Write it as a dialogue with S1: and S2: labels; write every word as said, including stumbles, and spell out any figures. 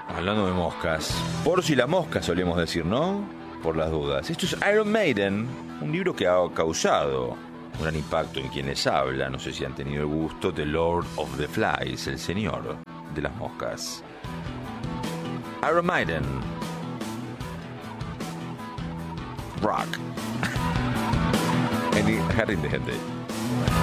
S1: Hablando de moscas, por si la mosca solemos decir, ¿no? Por las dudas. Esto es Iron Maiden, un libro que ha causado un gran impacto en quienes hablan. No sé si han tenido el gusto de Lord of the Flies, el señor de las moscas. Iron Maiden. Rock. En Jardín de Gente.